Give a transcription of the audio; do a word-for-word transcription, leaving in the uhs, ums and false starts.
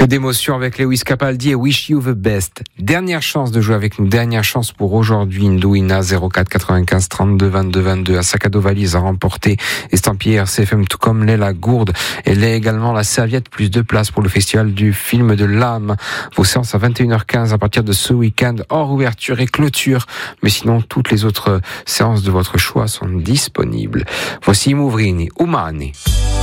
d'émotion avec Lewis Capaldi et Wish You the Best. Dernière chance de jouer avec nous, dernière chance pour aujourd'hui. Ndouina zéro quatre quatre-vingt-quinze trente-deux vingt-deux vingt-deux. Un sac à dos valise à remporter. Estampillé R C F M, tout comme l'est la gourde. Elle est également la serviette, plus de place pour le festival du film de l'âme. Vos séances à vingt et une heures quinze à partir de ce week-end, hors ouverture et clôture. Mais sinon, toutes les autres séances de votre choix sont disponibles. Voici Mouvrini, Umani.